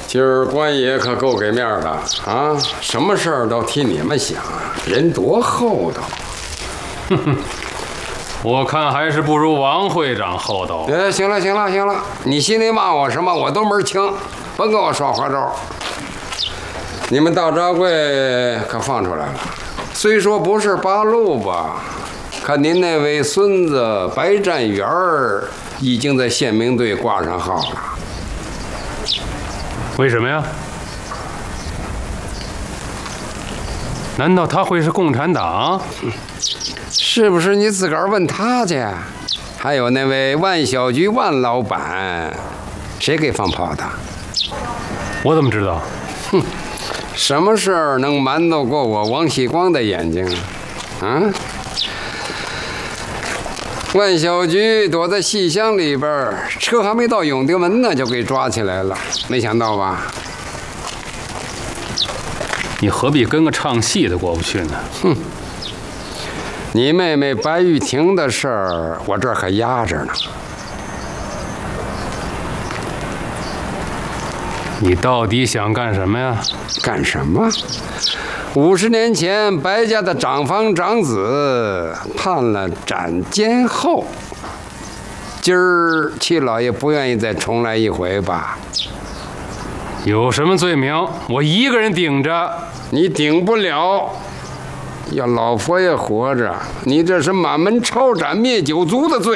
今儿官爷可够给面的啊！什么事儿都替你们想，人多厚道。 哼哼，我看还是不如王会长厚道。 行了，你心里骂我什么我都门清，甭跟我耍花招。你们大掌柜可放出来了，虽说不是八路吧，看您那位孙子白占元已经在宪兵队挂上号了。 为什么呀？难道他会是共产党？ 是不是你自个儿问他去？还有那位万小菊万老板，谁给放炮的？ 我怎么知道？ 哼，什么事儿能瞒得过我王喜光的眼睛啊？万小菊躲在戏箱里边，车还没到永定门呢，就给抓起来了，没想到吧？ 你何必跟个唱戏的过不去呢？ 哼，你妹妹白玉婷的事儿，我这儿还压着呢。 你到底想干什么呀？ 干什么？50年前，白家的长房长子判了斩监后。今儿戚老爷不愿意再重来一回吧？ 有什么罪名？我一个人顶着。 你顶不了。要老佛爷活着，你这是满门抄斩灭九族的罪。